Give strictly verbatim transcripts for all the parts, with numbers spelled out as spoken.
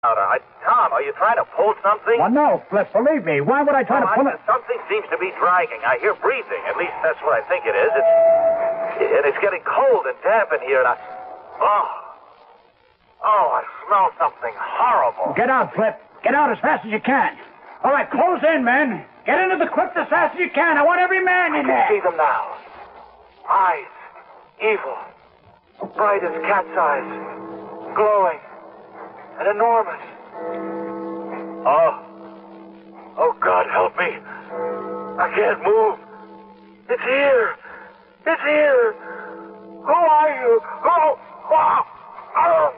I, Tom, are you trying to pull something? Well, no, Flip, believe me. Why would I try well, to pull I, it? Something seems to be dragging. I hear breathing. At least that's what I think it is. It's, and it's getting cold and damp in here, and I... Oh. Oh, I smell something horrible. Get out, Flip. Get out as fast as you can. All right, close in, men. Get into the crypt as fast as you can. I want every man in I there. can see them now. Eyes. Evil. Bright as cat's eyes. Glowing. And enormous. Oh. Oh, God, help me. I can't move. It's here. It's here. Who are you? Oh. Oh. Oh.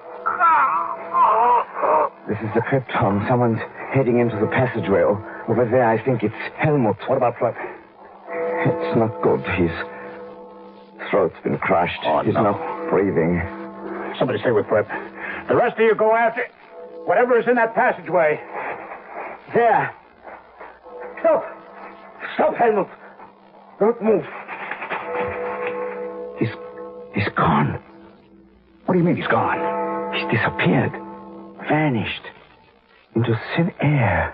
Oh. This is the crypt, Tom. Someone's heading into the passageway. Over there, I think it's Helmut. What about Flip? It's not good. His throat's been crushed. Oh, He's no. not breathing. Somebody stay with Flip. The rest of you go after whatever is in that passageway. There. Stop. Stop, Helmut. Don't move. He's... he's gone. What do you mean he's gone? He's disappeared. Vanished. Into thin air.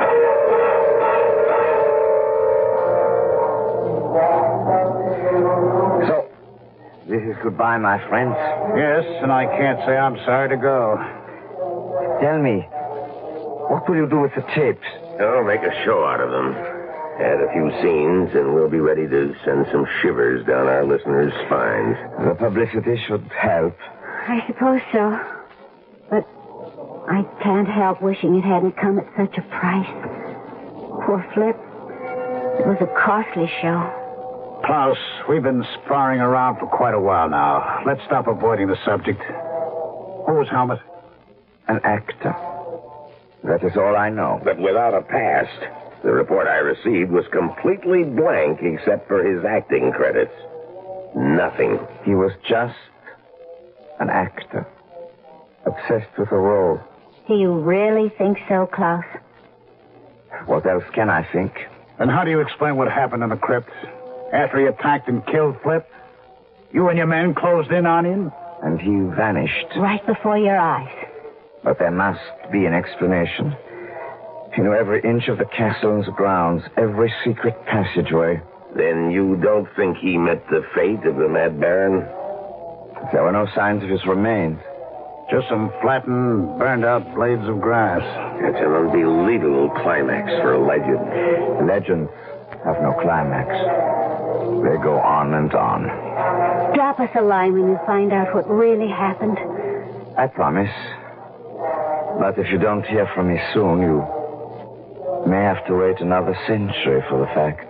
So, this is goodbye, my friends. Yes, and I can't say I'm sorry to go. Tell me, what will you do with the tapes? Oh, make a show out of them. Add a few scenes, and we'll be ready to send some shivers down our listeners' spines. The publicity should help. I suppose so. But I can't help wishing it hadn't come at such a price. Poor Flip. It was a costly show. Klaus, we've been sparring around for quite a while now. Let's stop avoiding the subject. Who was Helmut? An actor. That is all I know. But without a past. The report I received was completely blank except for his acting credits. Nothing. He was just an actor. Obsessed with a role. Do you really think so, Klaus? What else can I think? And how do you explain what happened in the crypt? After he attacked and killed Flip, you and your men closed in on him? And he vanished. Right before your eyes. But there must be an explanation. He knew every inch of the castle and the grounds, every secret passageway. Then you don't think he met the fate of the Mad Baron? There were no signs of his remains. Just some flattened, burned-out blades of grass. It's an unbelievable climax for a legend. Legends have no climax. They go on and on. Drop us a line when you find out what really happened. I promise. But if you don't hear from me soon, you may have to wait another century for the facts.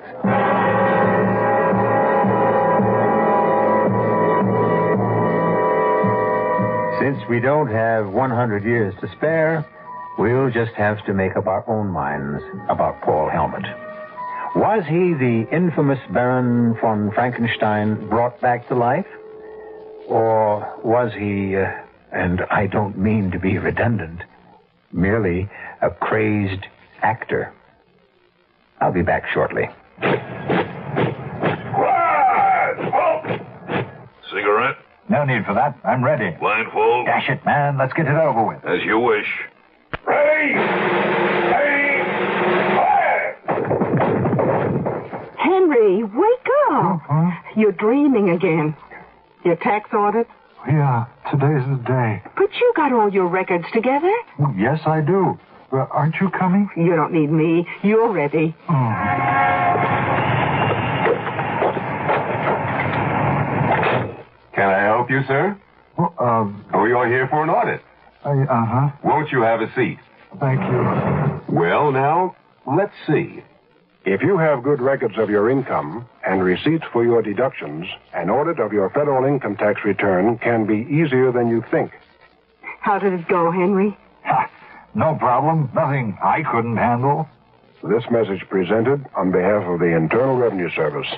Since we don't have one hundred years to spare, we'll just have to make up our own minds about Paul Helmut. Was he the infamous Baron von Frankenstein brought back to life? Or was he, uh, and I don't mean to be redundant, merely a crazed actor? I'll be back shortly. Cigarette? No need for that. I'm ready. Blindfold? Dash it, man. Let's get it over with. As you wish. Ready! Ready! Fire! Henry, wake up. Huh? You're dreaming again. Your tax audit? Yeah, today's the day. But you got all your records together. Yes, I do. Uh, aren't you coming? You don't need me. You're ready. Oh. Can I help you, sir? Well, um, Oh, you're here for an audit. I, uh-huh. Won't you have a seat? Thank you. Well, now, let's see. If you have good records of your income and receipts for your deductions, an audit of your federal income tax return can be easier than you think. How did it go, Henry? Ha, no problem. Nothing I couldn't handle. This message presented on behalf of the Internal Revenue Service.